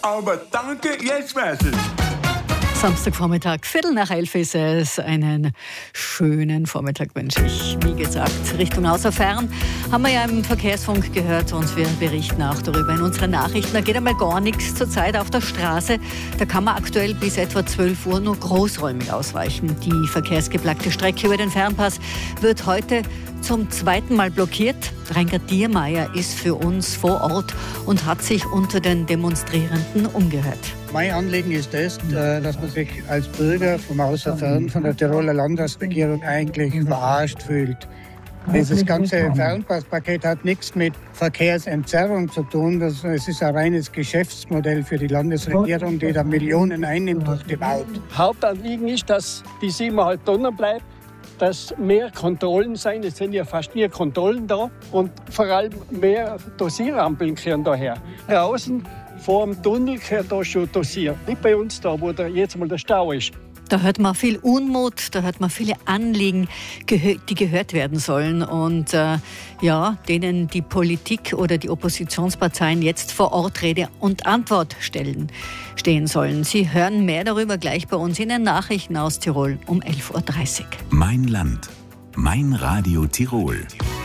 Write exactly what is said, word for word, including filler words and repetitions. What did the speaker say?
aber danke, jetzt weiß ich. Samstagvormittag, Viertel nach elf ist es. Einen schönen Vormittag wünsche ich. Wie gesagt, Richtung außer Fern haben wir ja im Verkehrsfunk gehört und wir berichten auch darüber in unseren Nachrichten. Da geht einmal gar nichts zurzeit auf der Straße. Da kann man aktuell bis etwa zwölf Uhr nur großräumig ausweichen. Die verkehrsgeplagte Strecke über den Fernpass wird heute zum zweiten Mal blockiert. Reinhard Diermeier ist für uns vor Ort und hat sich unter den Demonstrierenden umgehört. Mein Anliegen ist das, dass man sich als Bürger vom Außerfern von der Tiroler Landesregierung eigentlich verarscht fühlt. Dieses ganze Fernpasspaket hat nichts mit Verkehrsentzerrung zu tun. Das, es ist ein reines Geschäftsmodell für die Landesregierung, die da Millionen einnimmt durch die Maut. Hauptanliegen ist, dass die siebeneinhalb Tonnen bleibt, dass mehr Kontrollen sein. Es sind ja fast nie Kontrollen da. Und vor allem mehr Dosierrampeln kehren daher. Draußen vor dem Tunnel kehrt da schon dosiert. Nicht bei uns da, wo der, jetzt mal der Stau ist. Da hört man viel Unmut, da hört man viele Anliegen, die gehört werden sollen und äh, ja, denen die Politik oder die Oppositionsparteien jetzt vor Ort Rede und Antwort stellen, stehen sollen. Sie hören mehr darüber gleich bei uns in den Nachrichten aus Tirol um elf Uhr dreißig. Mein Land, mein Radio Tirol.